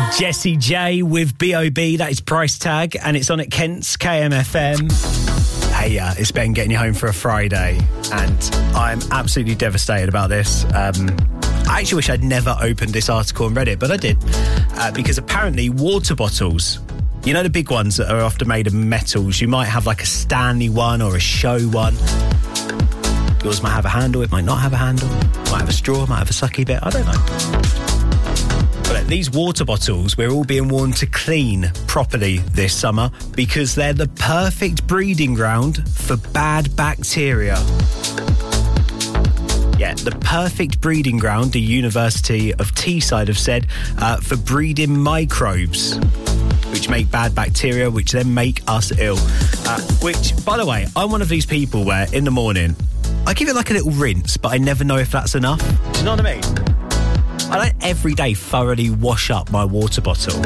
Jessie J with B.O.B, that is Price Tag, and it's on at Kent's KMFM. Hey, it's Ben getting you home for a Friday, and I'm absolutely devastated about this. I actually wish I'd never opened this article and read it, but I did, because apparently water bottles, you know the big ones that are often made of metals, you might have like a Stanley one or a Show one. Yours might have a handle, it might not have a handle, might have a straw, might have a sucky bit, I don't know. But these water bottles, we're all being warned to clean properly this summer because they're the perfect breeding ground for bad bacteria. Yeah, the perfect breeding ground, the University of Teesside have said, for breeding microbes, which make bad bacteria, which then make us ill. Which, by the way, I'm one of these people where in the morning, I give it like a little rinse, but I never know if that's enough. Do you know what I mean? I don't every day thoroughly wash up my water bottle.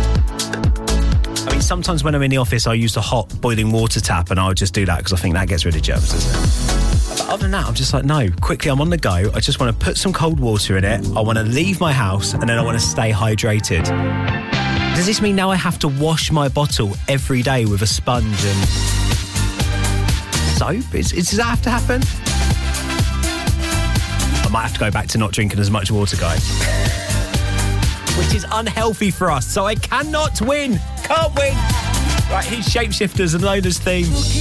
I mean, sometimes when I'm in the office, I use the hot boiling water tap and I'll just do that because I think that gets rid of germs, doesn't it? But other than that, I'm just like, no, quickly, I'm on the go. I just want to put some cold water in it. I want to leave my house and then I want to stay hydrated. Does this mean now I have to wash my bottle every day with a sponge and soap? Does that have to happen? I might have to go back to not drinking as much water, guys. Which is unhealthy for us, so I cannot win. Can't win. Right, here's Shapeshifters and Loader's theme.